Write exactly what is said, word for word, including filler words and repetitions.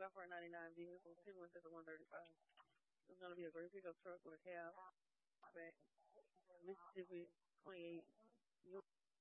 out for a ninety-nine vehicle. He went to the one thirty-five. It's gonna be a great pickup truck with a cab back. Mississippi twenty-eight.